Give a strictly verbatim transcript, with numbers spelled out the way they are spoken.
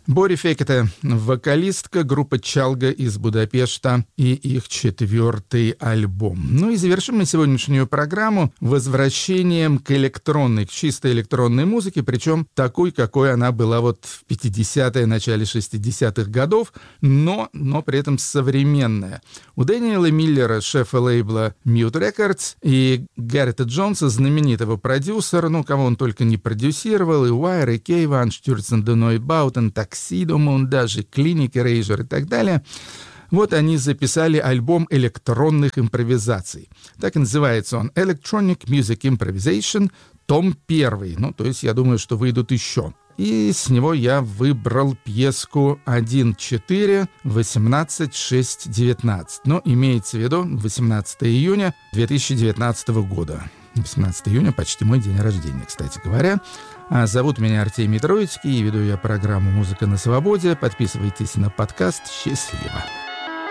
Бори Фекете — вокалистка группы Чалга из Будапешта и их четвертый альбом. Ну и завершим мы сегодняшнюю программу возвращением к электронной, к чистой электронной музыке, причем такой, какой она была вот в пятидесятые, начале шестидесятых годов, но, но при этом современная. У Дэниела Миллера, шефа лейбла Mute Records, и Гаррета Джонса, знаменитого продюсера, ну, кого он только не продюсировал, и Wire, и Кейван, Штюрцен, Деной Баутен, Таксидо, даже Клиник, Рейжер и так далее. Вот они записали альбом электронных импровизаций. Так и называется он «Electronic Music Improvisation», том первый. Ну, то есть я думаю, что выйдут еще. И с него я выбрал пьеску один четыре восемнадцать шесть девятнадцать. Но имеется в виду восемнадцатого июня две тысячи девятнадцатого года. восемнадцатого июня, почти мой день рождения, кстати говоря. А зовут меня Артемий Троицкий, и веду я программу «Музыка на свободе». Подписывайтесь на подкаст. Счастливо!